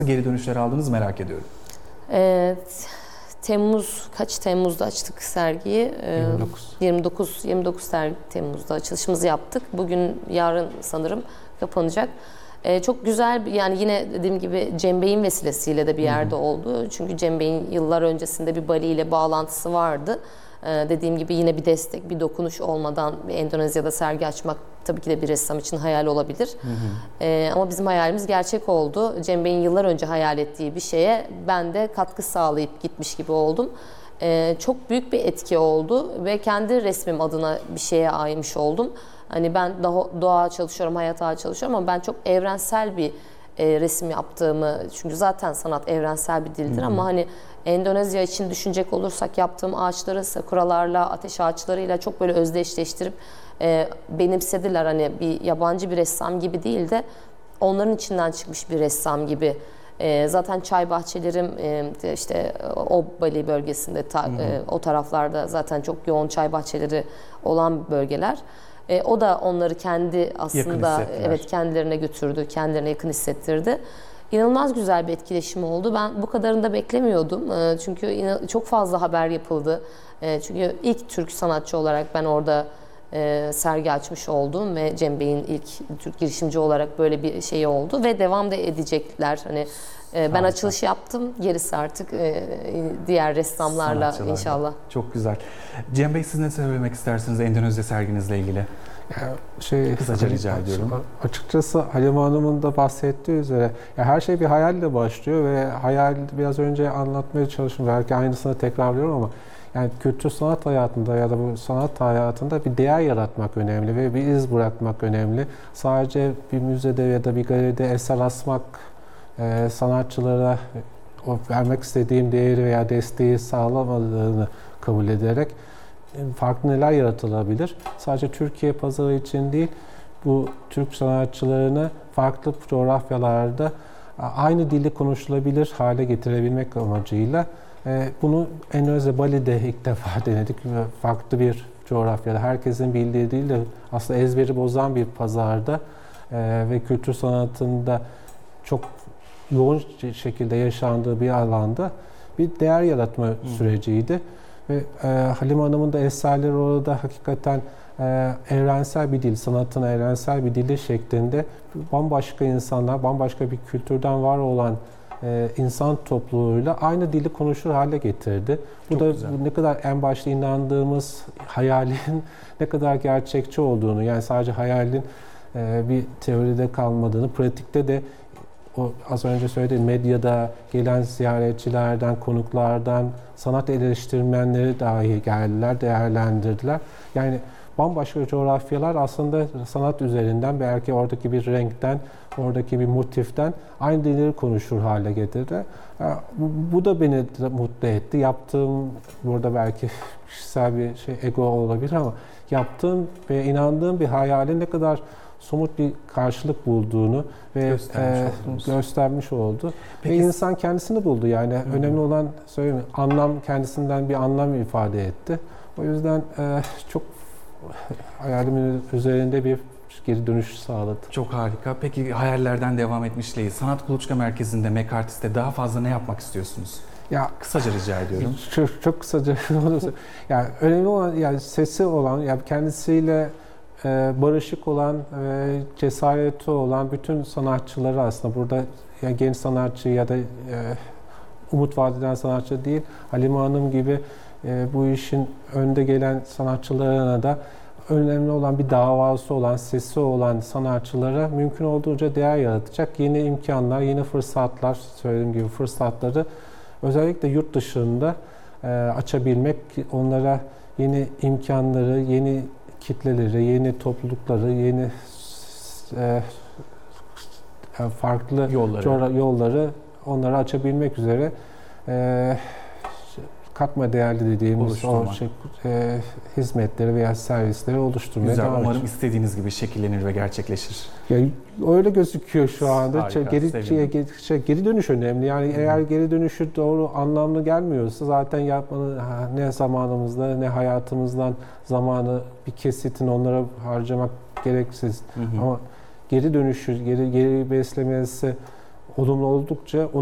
Geri dönüşler aldınız merak ediyorum. Kaç Temmuz'da açtık sergiyi? 29 Temmuz'da açılışımızı yaptık. Bugün, yarın sanırım kapanacak. Çok güzel, yani yine dediğim gibi Cem Bey'in vesilesiyle de bir yerde oldu. Çünkü Cem Bey'in yıllar öncesinde bir Bali ile bağlantısı vardı. Dediğim gibi yine bir destek, bir dokunuş olmadan Endonezya'da sergi açmak tabii ki de bir ressam için hayal olabilir. Ama bizim hayalimiz gerçek oldu. Cem Bey'in yıllar önce hayal ettiği bir şeye ben de katkı sağlayıp gitmiş gibi oldum. Çok büyük bir etki oldu ve kendi resmim adına bir şeye aymış oldum. Hani ben doğa çalışıyorum, hayat ağı çalışıyorum ama ben çok evrensel bir resim yaptığımı, çünkü zaten sanat evrensel bir dildir ama hani Endonezya için düşünecek olursak yaptığım ağaçları sakuralarla, ateş ağaçlarıyla çok böyle özdeşleştirip benimsediler. Hani bir yabancı bir ressam gibi değil de onların içinden çıkmış bir ressam gibi. Zaten çay bahçelerim işte o Bali bölgesinde o taraflarda zaten çok yoğun çay bahçeleri olan bölgeler. O da onları kendi aslında kendilerine götürdü, kendilerine yakın hissettirdi. İnanılmaz güzel bir etkileşim oldu. Ben bu kadarını da beklemiyordum. Çünkü çok fazla haber yapıldı. Çünkü ilk Türk sanatçı olarak ben orada sergi açmış oldum ve Cem Bey'in ilk Türk girişimci olarak böyle bir şey oldu ve devam da edecekler. Hani ben açılış yaptım, gerisi artık diğer ressamlarla inşallah. Çok güzel. Cem Bey, siz ne söylemek istersiniz Endonezya serginizle ilgili? Kısaca rica ediyorum. Açıkçası Halime Hanım'ın da bahsettiği üzere her şey bir hayalle başlıyor ve hayal biraz önce anlatmaya çalıştım. Belki aynısını tekrarlıyorum ama yani kültür sanat hayatında ya da bu sanat hayatında bir değer yaratmak önemli ve bir iz bırakmak önemli. Sadece bir müzede ya da bir galeride eser asmak sanatçılara o vermek istediğim değeri veya desteği sağlamadığını kabul ederek farklı neler yaratılabilir. Sadece Türkiye pazarı için değil, bu Türk sanatçılarını farklı coğrafyalarda aynı dili konuşulabilir hale getirebilmek amacıyla bunu Endonezya Bali'de ilk defa denedik. Farklı bir coğrafyada, herkesin bildiği değil de aslında ezberi bozan bir pazarda ve kültür sanatında çok yoğun şekilde yaşandığı bir alanda bir değer yaratma süreciydi. Ve Halime Hanım'ın da eserleri orada hakikaten evrensel bir dil, sanatın evrensel bir dili şeklinde bambaşka insanlar, bambaşka bir kültürden var olan insan topluluğuyla aynı dili konuşur hale getirdi. Bu da ne kadar en başta inandığımız hayalin ne kadar gerçekçi olduğunu, yani sadece hayalin bir teoride kalmadığını, pratikte de o az önce söylediğim medyada gelen ziyaretçilerden, konuklardan, sanat eleştirmenleri dahi geldiler, değerlendirdiler. Yani bambaşka coğrafyalar aslında sanat üzerinden belki oradaki bir renkten, oradaki bir motiften aynı dilleri konuşur hale getirdi. Bu da beni mutlu etti. Yaptığım, burada belki kişisel bir ego olabilir ama yaptığım ve inandığım bir hayalin ne kadar somut bir karşılık bulduğunu ve göstermiş oldu. Peki, ve insan kendisini buldu. Yani önemli olan anlam, kendisinden bir anlam ifade etti. O yüzden çok hayalimin üzerinde bir geri dönüş sağladı. Çok harika. Peki hayallerden devam etmişleyiz. Sanat Kuluçka Merkezi'nde, Mekartist'te daha fazla ne yapmak istiyorsunuz? Kısaca rica ediyorum. Çok kısaca. Yani önemli olan, yani sesi olan, yani kendisiyle barışık olan, cesareti olan bütün sanatçıları aslında burada, yani genç sanatçı ya da umut vaat eden sanatçı değil, Halime Hanım gibi bu işin önde gelen sanatçılarına da önemli olan bir davası olan, sesi olan sanatçılara mümkün olduğunca değer yaratacak yeni imkanlar, yeni fırsatlar, söylediğim gibi fırsatları özellikle yurt dışında açabilmek, onlara yeni imkanları, yeni kitleleri, yeni toplulukları, yeni farklı yolları onlara açabilmek üzere katma değerli dediğimiz hizmetleri veya servisleri oluşturmaya devam edeceğiz. Umarım istediğiniz gibi şekillenir ve gerçekleşir. Yani öyle gözüküyor şu anda. Harika, geri dönüş önemli. Yani eğer geri dönüşü doğru, anlamlı gelmiyorsa zaten yapmanın ne zamanımızda ne hayatımızdan zamanı bir kesitin onlara harcamak gereksiz. Ama geri dönüşü, geri beslemesi olumlu oldukça